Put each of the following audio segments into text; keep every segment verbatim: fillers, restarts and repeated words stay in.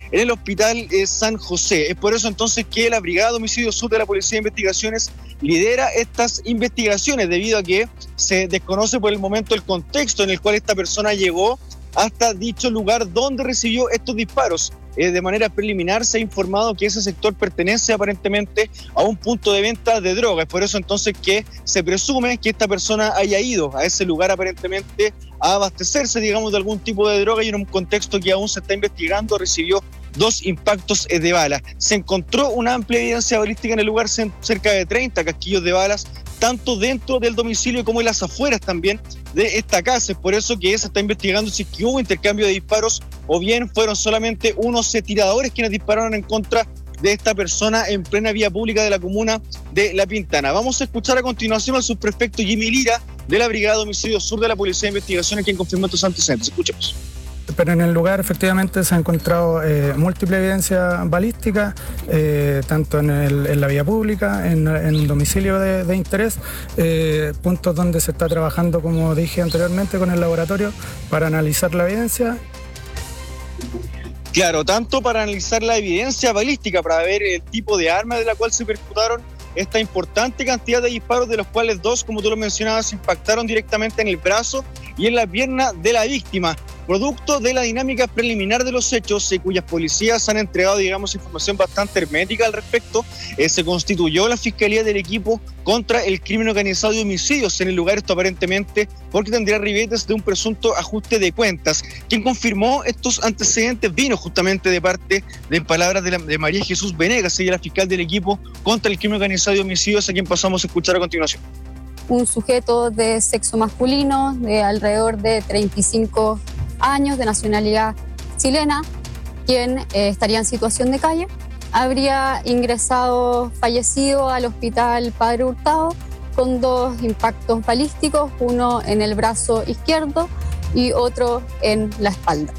en el Hospital eh, San José. Es por eso entonces que la Brigada de Homicidio Sur de la Policía de Investigaciones lidera estas investigaciones, debido a que se desconoce por el momento el contexto en el cual esta persona llegó hasta dicho lugar donde recibió estos disparos. Eh, de manera preliminar se ha informado que ese sector pertenece aparentemente a un punto de venta de drogas. Es por eso entonces que se presume que esta persona haya ido a ese lugar aparentemente a abastecerse, digamos, de algún tipo de droga, y en un contexto que aún se está investigando recibió dos impactos de bala. Se encontró una amplia evidencia balística en el lugar, cerca de treinta casquillos de balas, tanto dentro del domicilio como en las afueras también de esta casa. Es por eso que se está investigando si hubo intercambio de disparos o bien fueron solamente unos tiradores quienes dispararon en contra de esta persona en plena vía pública de la comuna de La Pintana. Vamos a escuchar a continuación al subprefecto Jimmy Lira de la Brigada de Homicidio Sur de la Policía de Investigaciones, quien confirmó estos antecedentes. Escuchemos. Pero en el lugar efectivamente se ha encontrado eh, múltiple evidencia balística, eh, tanto en, el, en la vía pública, en, en un domicilio de, de interés, eh, puntos donde se está trabajando, como dije anteriormente, con el laboratorio para analizar la evidencia. Claro, tanto para analizar la evidencia balística, para ver el tipo de arma de la cual se percutaron esta importante cantidad de disparos, de los cuales dos, como tú lo mencionabas, impactaron directamente en el brazo y en la pierna de la víctima. Producto de la dinámica preliminar de los hechos, eh, cuyas policías han entregado, digamos, información bastante hermética al respecto, eh, se constituyó la Fiscalía del Equipo contra el Crimen Organizado y Homicidios en el lugar, esto aparentemente porque tendría ribetes de un presunto ajuste de cuentas. Quien confirmó estos antecedentes vino justamente de parte de palabras de, la, de María Jesús Venegas, ella la fiscal del Equipo contra el Crimen Organizado y Homicidios, a quien pasamos a escuchar a continuación. Un sujeto de sexo masculino de alrededor de treinta y cinco años, de nacionalidad chilena, quien eh, estaría en situación de calle, habría ingresado fallecido al Hospital Padre Hurtado con dos impactos balísticos, uno en el brazo izquierdo y otro en la espalda.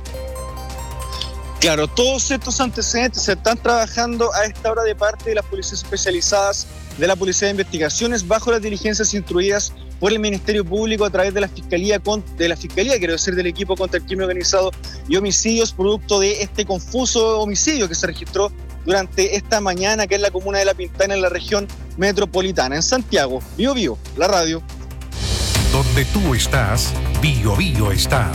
Claro, todos estos antecedentes se están trabajando a esta hora de parte de las policías especializadas de la Policía de Investigaciones bajo las diligencias instruidas por el Ministerio Público a través de la Fiscalía, de la Fiscalía, quiero decir, del Equipo contra el Crimen Organizado y Homicidios, producto de este confuso homicidio que se registró durante esta mañana, que es la comuna de La Pintana, en la región metropolitana. En Santiago, Bio Bio, la radio. Donde tú estás, Bio Bio está.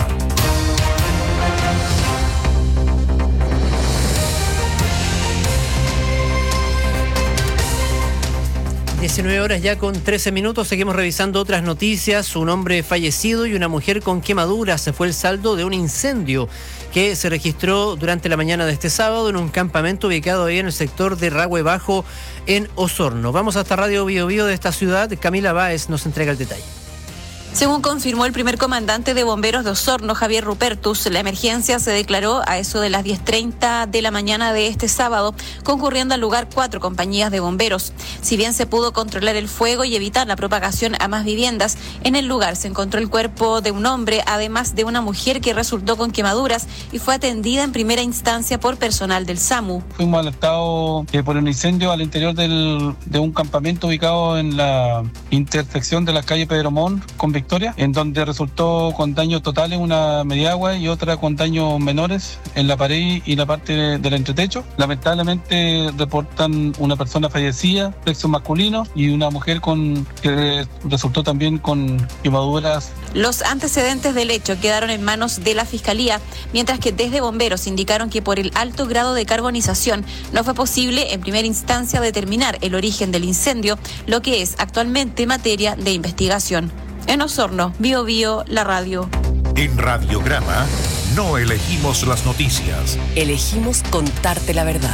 diecinueve horas ya con trece minutos, seguimos revisando otras noticias. Un hombre fallecido y una mujer con quemaduras se fue el saldo de un incendio que se registró durante la mañana de este sábado en un campamento ubicado ahí en el sector de Rahue Bajo, en Osorno. Vamos hasta Radio Bio Bio de esta ciudad. Camila Báez nos entrega el detalle. Según confirmó el primer comandante de bomberos de Osorno, Javier Rupertus, la emergencia se declaró a eso de las diez treinta de la mañana de este sábado, concurriendo al lugar cuatro compañías de bomberos. Si bien se pudo controlar el fuego y evitar la propagación a más viviendas, en el lugar se encontró el cuerpo de un hombre, además de una mujer que resultó con quemaduras y fue atendida en primera instancia por personal del SAMU. Fuimos alertados eh, por un incendio al interior del, de un campamento ubicado en la intersección de la calle Pedro Montt con Victoria, en donde resultó con daños totales una mediagua y otra con daños menores en la pared y la parte de, del entretecho. Lamentablemente reportan una persona fallecida, sexo masculino, y una mujer con que resultó también con quemaduras. Los antecedentes del hecho quedaron en manos de la Fiscalía, mientras que desde bomberos indicaron que por el alto grado de carbonización no fue posible en primera instancia determinar el origen del incendio, lo que es actualmente materia de investigación. En Osorno, Bio Bio, la radio. En Radiograma no elegimos las noticias. Elegimos contarte la verdad.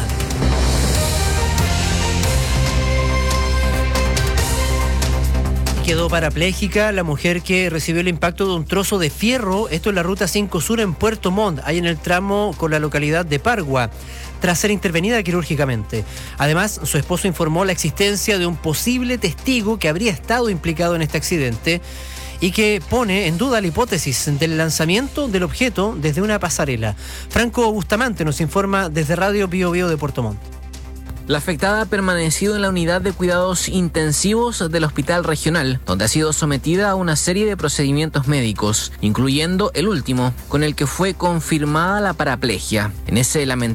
Quedó parapléjica la mujer que recibió el impacto de un trozo de fierro, esto en la ruta cinco Sur en Puerto Montt, ahí en el tramo con la localidad de Pargua, tras ser intervenida quirúrgicamente. Además, su esposo informó la existencia de un posible testigo que habría estado implicado en este accidente y que pone en duda la hipótesis del lanzamiento del objeto desde una pasarela. Franco Bustamante nos informa desde Radio Bio Bio de Puerto Montt. La afectada ha permanecido en la unidad de cuidados intensivos del Hospital Regional, donde ha sido sometida a una serie de procedimientos médicos, incluyendo el último, con el que fue confirmada la paraplegia. En ese lamentable